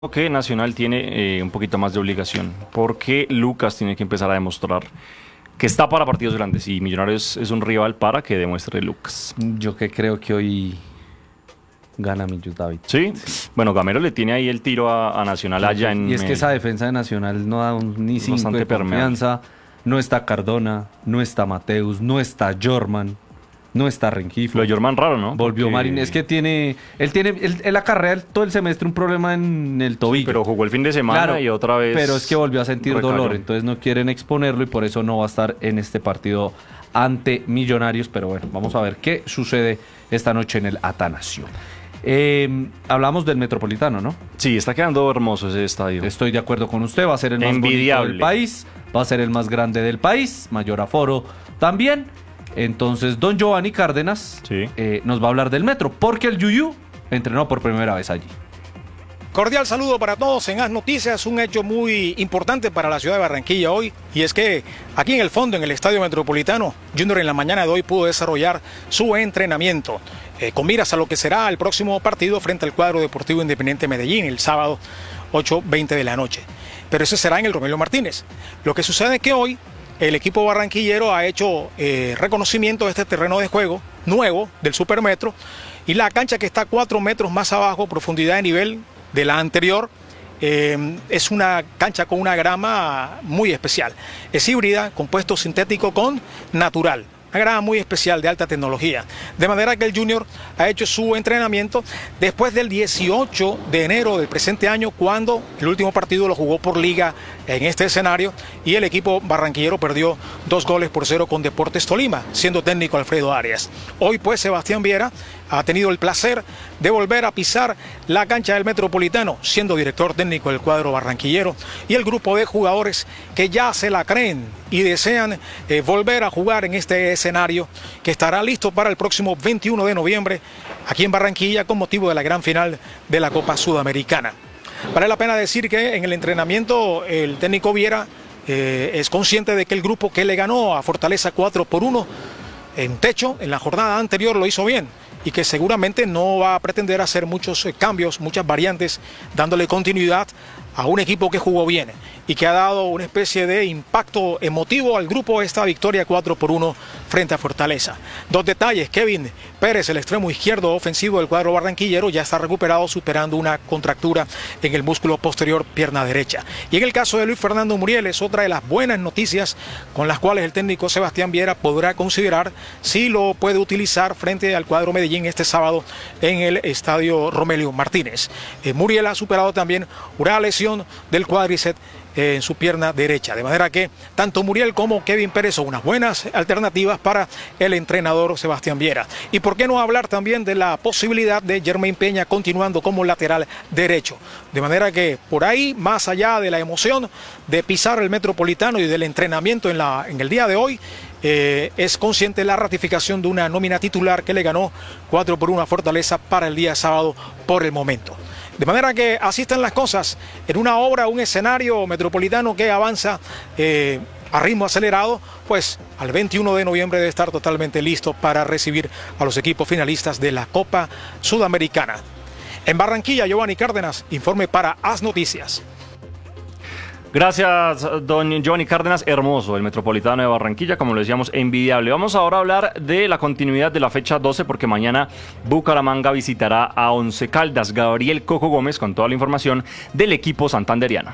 Que Nacional tiene un poquito más de obligación, porque Lucas tiene que empezar a demostrar que está para partidos grandes y Millonarios es un rival para que demuestre Lucas. Yo que creo que hoy gana Millos David. ¿Sí? Bueno, Gamero le tiene ahí el tiro a Nacional allá en... Y es que esa defensa de Nacional no da ni 5 de permeable. confianza. No está Cardona, no está Mateus, no está Jorman, no está Rengifo. Lo de Jorman raro, ¿no? Volvió Porque... Marín. Es que él acarrea todo el semestre un problema en el tobillo. Sí, pero jugó el fin de semana Claro, y otra vez... pero es que volvió a sentir recayó. dolor, entonces no quieren exponerlo y por eso no va a estar en este partido ante Millonarios. Pero bueno, vamos a ver qué sucede esta noche en el Atanasio. Hablamos del Metropolitano, ¿no? Sí, está quedando hermoso ese estadio. Estoy de acuerdo con usted, va a ser el más Envidiable. bonito del país, va a ser el más grande del país, mayor aforo también. Entonces, don Giovanni Cárdenas Sí. nos va a hablar del Metro, porque el Yuyu entrenó por primera vez allí. Cordial saludo para todos en Haz Noticias, un hecho muy importante para la ciudad de Barranquilla hoy, y es que aquí en el fondo, en el Estadio Metropolitano, Junior en la mañana de hoy pudo desarrollar su entrenamiento con miras a lo que será el próximo partido frente al cuadro Deportivo Independiente Medellín, el sábado 8:20 de la noche. Pero ese será en el Romelio Martínez. Lo que sucede es que hoy el equipo barranquillero ha hecho reconocimiento de este terreno de juego nuevo del Supermetro, y la cancha, que está 4 metros más abajo, profundidad de nivel de la anterior, es una cancha con una grama muy especial. Es híbrida, compuesto sintético con natural. Una grama muy especial de alta tecnología. De manera que el Junior ha hecho su entrenamiento después del 18 de enero del presente año, cuando el último partido lo jugó por liga en este escenario y el equipo barranquillero perdió 2-0 con Deportes Tolima, siendo técnico Alfredo Arias. Hoy pues Sebastián Viera ha tenido el placer de volver a pisar la cancha del Metropolitano, siendo director técnico del cuadro barranquillero, y el grupo de jugadores que ya se la creen y desean volver a jugar en este escenario, que estará listo para el próximo 21 de noviembre aquí en Barranquilla con motivo de la gran final de la Copa Sudamericana. Vale la pena decir que en el entrenamiento el técnico Viera es consciente de que el grupo que le ganó a Fortaleza 4-1 en techo en la jornada anterior lo hizo bien, y que seguramente no va a pretender hacer muchos cambios, muchas variantes, dándole continuidad a un equipo que jugó bien y que ha dado una especie de impacto emotivo al grupo esta victoria 4-1 frente a Fortaleza. Dos detalles: Kevin Pérez, el extremo izquierdo ofensivo del cuadro barranquillero, ya está recuperado, superando una contractura en el músculo posterior pierna derecha. Y en el caso de Luis Fernando Muriel, es otra de las buenas noticias con las cuales el técnico Sebastián Viera podrá considerar si lo puede utilizar frente al cuadro Medellín este sábado en el estadio Romelio Martínez. Muriel ha superado también una lesión del cuádriceps en su pierna derecha, de manera que tanto Muriel como Kevin Pérez son unas buenas alternativas para el entrenador Sebastián Viera. Y por qué no hablar también de la posibilidad de Jermaine Peña continuando como lateral derecho, de manera que por ahí, más allá de la emoción de pisar el Metropolitano y del entrenamiento en el día de hoy, es consciente de la ratificación de una nómina titular que le ganó 4-1 a Fortaleza para el día sábado por el momento. De manera que así están las cosas en una obra, un escenario metropolitano que avanza a ritmo acelerado, pues al 21 de noviembre debe estar totalmente listo para recibir a los equipos finalistas de la Copa Sudamericana. En Barranquilla, Giovanni Cárdenas, informe para Haz Noticias. Gracias, don Giovanni Cárdenas. Hermoso el Metropolitano de Barranquilla, como lo decíamos, envidiable. Vamos ahora a hablar de la continuidad de la fecha 12, porque mañana Bucaramanga visitará a Once Caldas. Gabriel Coco Gómez con toda la información del equipo santanderiano.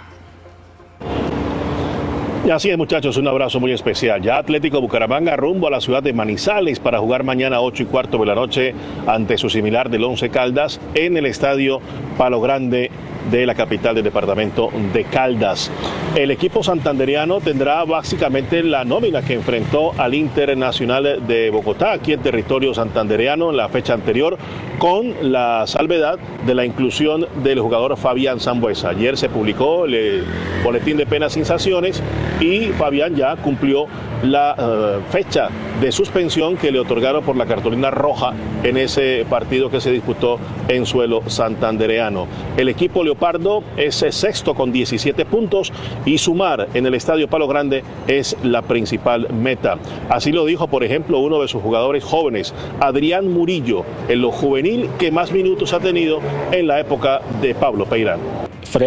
Y así es, muchachos, un abrazo muy especial. Ya Atlético Bucaramanga rumbo a la ciudad de Manizales para jugar mañana 8:15 de la noche ante su similar del Once Caldas en el estadio Palo Grande de la capital del departamento de Caldas. El equipo santanderiano tendrá básicamente la nómina que enfrentó al Internacional de Bogotá aquí en territorio santanderiano en la fecha anterior, con la salvedad de la inclusión del jugador Fabián Sambueza. Ayer se publicó el boletín de penas sin sanciones y Fabián ya cumplió la fecha de suspensión que le otorgaron por la cartulina roja en ese partido que se disputó en suelo santandereano. El equipo Leopardo es sexto con 17 puntos y sumar en el estadio Palo Grande es la principal meta. Así lo dijo, por ejemplo, uno de sus jugadores jóvenes, Adrián Murillo, en lo juvenil que más minutos ha tenido en la época de Pablo Peirano.